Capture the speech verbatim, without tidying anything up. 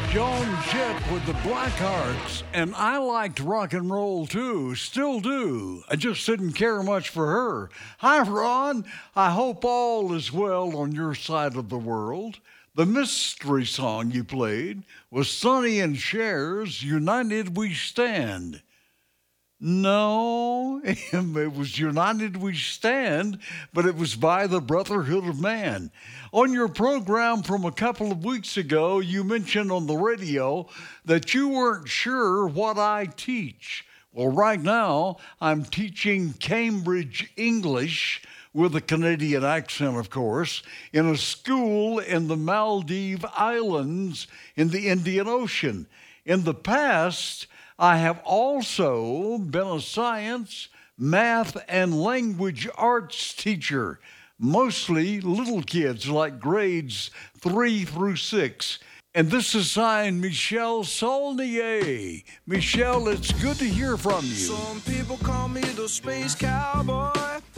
Joan Jett with the Blackhearts, and I liked rock and roll too, still do. I just didn't care much for her. Hi, Ron. I hope all is well on your side of the world. The mystery song you played was Sonny and Cher's United We Stand. No, it was United We Stand, but it was by the Brotherhood of Man. On your program from a couple of weeks ago, you mentioned on the radio that you weren't sure what I teach. Well, right now, I'm teaching Cambridge English, with a Canadian accent, of course, in a school in the Maldives Islands in the Indian Ocean. In the past, I have also been a science, math, and language arts teacher, mostly little kids like grades three through six. And this is signed Michel Saulnier. Michel, it's good to hear from you. Some people call me the space cowboy.